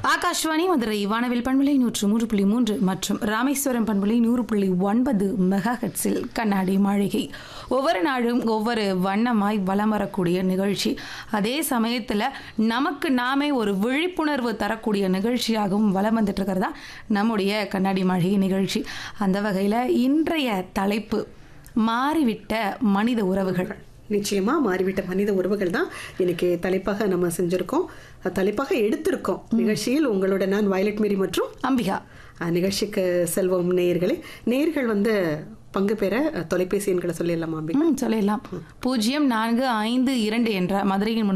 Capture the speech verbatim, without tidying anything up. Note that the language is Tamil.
ஆகாஷ்வாணி மதுரை வானவில் பண்பலை நூற்று மூன்று புள்ளி மூன்று மற்றும் ராமேஸ்வரம் பண்பலை நூறு புள்ளி ஒன்பது மெகா ஹெட்ஸில் கண்ணாடி மாளிகை. ஒவ்வொரு நாளும் ஒவ்வொரு வண்ணமாய் வலம் வரக்கூடிய நிகழ்ச்சி. அதே சமயத்தில் நமக்கு நாமே ஒரு விழிப்புணர்வு தரக்கூடிய நிகழ்ச்சியாகவும் வலம் வந்துட்டு இருக்கிறதா நம்முடைய கண்ணாடி மாளிகை நிகழ்ச்சி. அந்த வகையில் இன்றைய தலைப்பு மாறிவிட்ட மனித உறவுகள். நிச்சயமா மாறிவிட்ட மனித உறவுகள் தான் இன்னைக்கு தலைப்பாக நம்ம செஞ்சிருக்கோம், தலைப்பாக எடுத்திருக்கோம். நிகழ்ச்சியில் உங்களோட நான் வயலட் மேரி மற்றும் அம்பிகா. நிகழ்ச்சிக்கு செல்வம் நேயர்களே, நேயர்கள் வந்து பங்கு பெற தொலைபேசி எண்களை சொல்லிடலாமா அம்பிகா? சொல்லிடலாம். பூஜ்ஜியம் நான்கு ஐந்து இரண்டு என்ற மதுரையின்